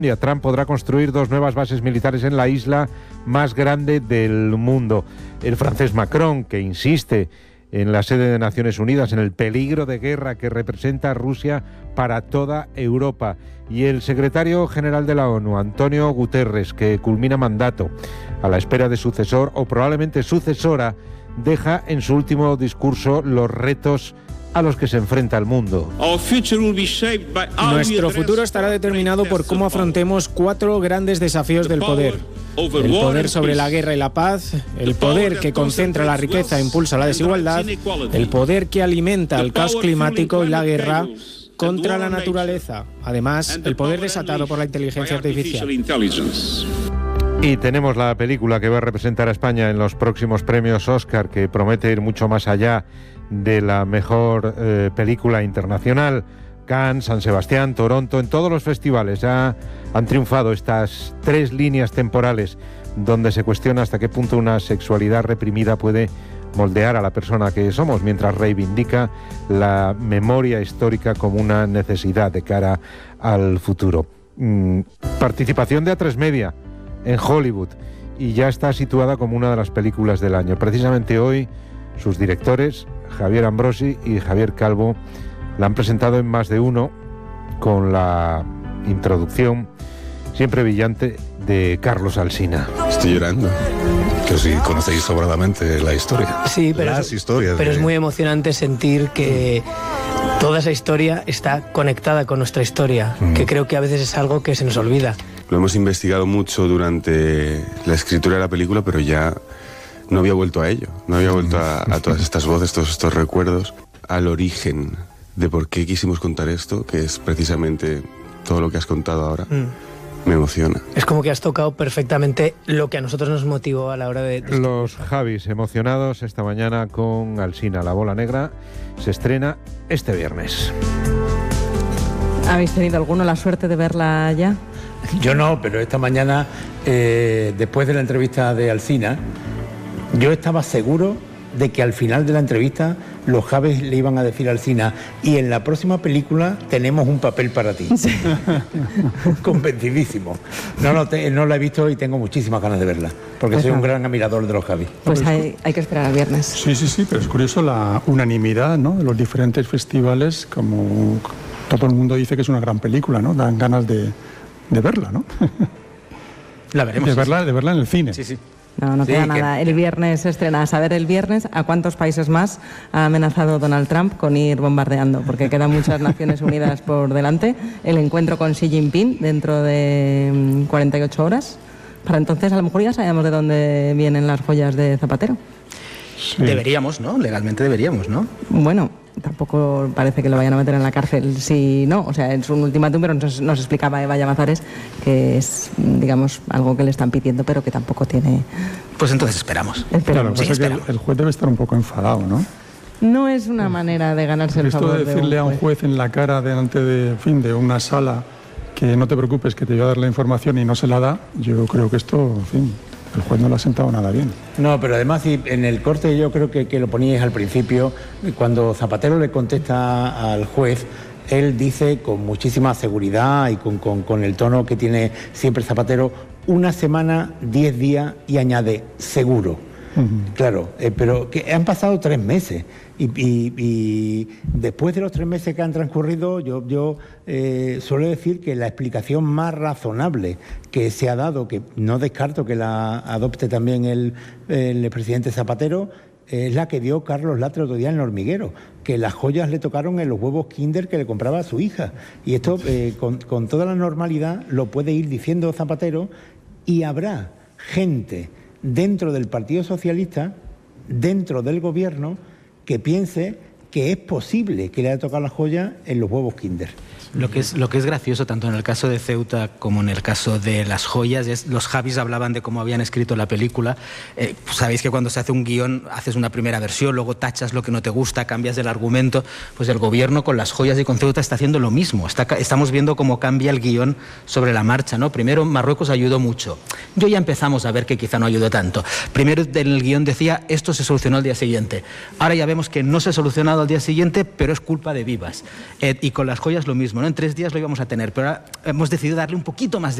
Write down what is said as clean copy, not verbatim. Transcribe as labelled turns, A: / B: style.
A: Trump podrá construir 2 nuevas bases militares en la isla más grande del mundo. El francés Macron, que insiste en la sede de Naciones Unidas en el peligro de guerra que representa Rusia para toda Europa. Y el secretario general de la ONU, Antonio Guterres, que culmina mandato a la espera de sucesor o probablemente sucesora, deja en su último discurso los retos a los que se enfrenta el mundo.
B: Nuestro futuro estará determinado por cómo afrontemos 4 grandes desafíos del poder. El poder sobre la guerra y la paz, el poder que concentra la riqueza e impulsa la desigualdad, el poder que alimenta el caos climático y la guerra contra la naturaleza. Además, el poder desatado por la inteligencia artificial.
A: Y tenemos la película que va a representar a España en los próximos premios Oscar, que promete ir mucho más allá de la mejor película internacional. Cannes, San Sebastián, Toronto, en todos los festivales ya han triunfado estas 3 líneas temporales donde se cuestiona hasta qué punto una sexualidad reprimida puede moldear a la persona que somos, mientras reivindica la memoria histórica como una necesidad de cara al futuro. Participación de A3 Media en Hollywood y ya está situada como una de las películas del año. Precisamente hoy sus directores, Javier Ambrosi y Javier Calvo, la han presentado en Más de Uno con la introducción siempre brillante de Carlos Alsina.
C: Estoy llorando, que sí conocéis sobradamente la historia.
D: Sí, pero,
C: las historias
D: pero es muy emocionante sentir que toda esa historia está conectada con nuestra historia, que creo que a veces es algo que se nos olvida.
C: Lo hemos investigado mucho durante la escritura de la película, pero ya no había vuelto a ello, no había vuelto a todas estas voces, todos estos recuerdos, al origen de por qué quisimos contar esto, que es precisamente todo lo que has contado ahora. Me emociona.
D: Es como que has tocado perfectamente lo que a nosotros nos motivó a la hora de...
A: Los Javis emocionados esta mañana con Alsina. La bola negra se estrena este viernes.
E: ¿Habéis tenido alguno la suerte de verla ya?
F: Yo no, pero esta mañana, después de la entrevista de Alsina, yo estaba seguro de que al final de la entrevista los Javis le iban a decir a Alsina: y en la próxima película tenemos un papel para ti. Sí. Convencidísimo. No la he visto y tengo muchísimas ganas de verla, porque soy un gran admirador de los Javis.
E: Pues hay que esperar al viernes.
G: Sí, pero es curioso la unanimidad, ¿no?, de los diferentes festivales, como todo el mundo dice que es una gran película, ¿no? Dan ganas de verla, ¿no?
F: La veremos.
G: De verla en el cine.
F: Sí.
E: No queda nada. El viernes se estrena. A saber el viernes a cuántos países más ha amenazado Donald Trump con ir bombardeando, porque quedan muchas Naciones Unidas por delante. El encuentro con Xi Jinping dentro de 48 horas. Para entonces a lo mejor ya sabemos de dónde vienen las joyas de Zapatero.
F: Sí. Deberíamos, ¿no? Legalmente deberíamos, ¿no?
E: Bueno, tampoco parece que lo vayan a meter en la cárcel si no. O sea, es un ultimátum, pero nos explicaba Eva Llamazares que es, digamos, algo que le están pidiendo, pero que tampoco tiene...
F: Pues entonces esperamos.
G: Claro, lo que pasa es que el juez debe estar un poco enfadado, ¿no?
E: No es una manera de ganarse el favor de un juez.
G: Esto de decirle a un juez en la cara delante de una sala que no te preocupes, que te voy a dar la información y no se la da, yo creo que esto, el juez no le ha sentado nada bien.
F: No, pero además en el corte yo creo que lo poníais al principio, cuando Zapatero le contesta al juez, él dice con muchísima seguridad y con el tono que tiene siempre Zapatero: 1 semana, 10 días, y añade seguro. Claro, pero que han pasado 3 meses y después de los 3 meses que han transcurrido, yo suelo decir que la explicación más razonable que se ha dado, que no descarto que la adopte también el presidente Zapatero, es la que dio Carlos Latre otro día en El Hormiguero, que las joyas le tocaron en los huevos Kinder que le compraba a su hija. Y esto con toda la normalidad lo puede ir diciendo Zapatero, y habrá gente dentro del Partido Socialista, dentro del gobierno, que piense que es posible que le haya tocado la joya en los huevos Kinder.
H: Lo que es gracioso, tanto en el caso de Ceuta como en el caso de las joyas, es los Javis hablaban de cómo habían escrito la película. Pues sabéis que cuando se hace un guión haces una primera versión, luego tachas lo que no te gusta, cambias el argumento. Pues el gobierno con las joyas y con Ceuta está haciendo lo mismo. Estamos viendo cómo cambia el guión sobre la marcha, ¿no? Primero Marruecos ayudó mucho. Yo ya empezamos a ver que quizá no ayudó tanto. Primero en el guión decía esto se solucionó al día siguiente. Ahora ya vemos que no se ha solucionado al día siguiente, pero es culpa de Vives. Y con las joyas lo mismo, ¿no? En 3 días lo íbamos a tener, pero ahora hemos decidido darle un poquito más de